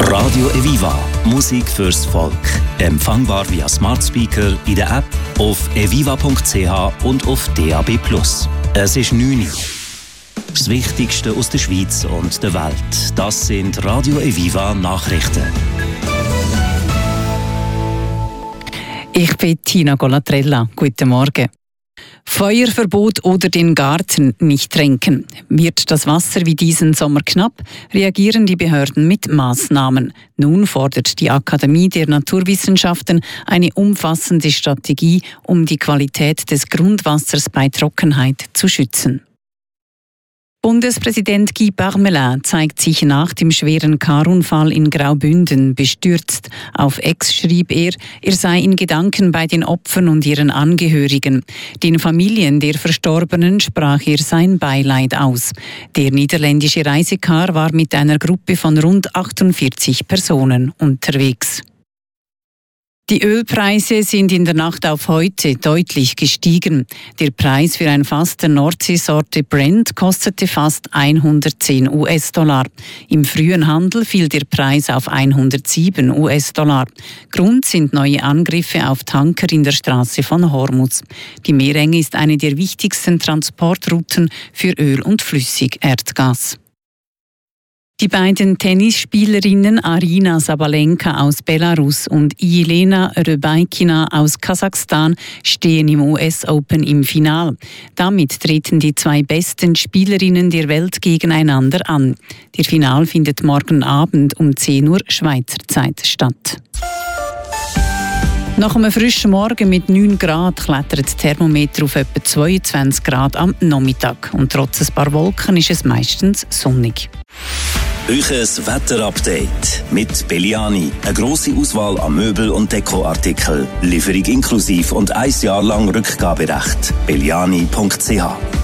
Radio Eviva, Musik fürs Volk. Empfangbar via Smart Speaker, in der App, auf eviva.ch und auf DAB+. Es ist 9 Uhr. Das Wichtigste aus der Schweiz und der Welt. Das sind Radio Eviva Nachrichten. Ich bin Tina Golatrella. Guten Morgen. Feuerverbot oder den Garten nicht tränken. Wird das Wasser wie diesen Sommer knapp, reagieren die Behörden mit Maßnahmen. Nun fordert die Akademie der Naturwissenschaften eine umfassende Strategie, um die Qualität des Grundwassers bei Trockenheit zu schützen. Bundespräsident Guy Parmelin zeigt sich nach dem schweren Karunfall in Graubünden bestürzt. Auf X schrieb er sei in Gedanken bei den Opfern und ihren Angehörigen. Den Familien der Verstorbenen sprach er sein Beileid aus. Der niederländische Reisekar war mit einer Gruppe von rund 48 Personen unterwegs. Die Ölpreise sind in der Nacht auf heute deutlich gestiegen. Der Preis für ein Fass der Nordseesorte Brent kostete fast 110 US-Dollar. Im frühen Handel fiel der Preis auf 107 US-Dollar. Grund sind neue Angriffe auf Tanker in der Straße von Hormuz. Die Meerenge ist eine der wichtigsten Transportrouten für Öl und Flüssigerdgas. Die beiden Tennisspielerinnen Arina Sabalenka aus Belarus und Jelena Rybakina aus Kasachstan stehen im US Open im Finale. Damit treten die zwei besten Spielerinnen der Welt gegeneinander an. Der Final findet morgen Abend um 10 Uhr Schweizer Zeit statt. Nach einem frischen Morgen mit 9 Grad klettert das Thermometer auf etwa 22 Grad am Nachmittag. Und trotz ein paar Wolken ist es meistens sonnig. Euches Wetterupdate mit Belliani. Eine grosse Auswahl an Möbel- und Dekoartikeln. Lieferung inklusiv und 1 Jahr lang Rückgaberecht. Belliani.ch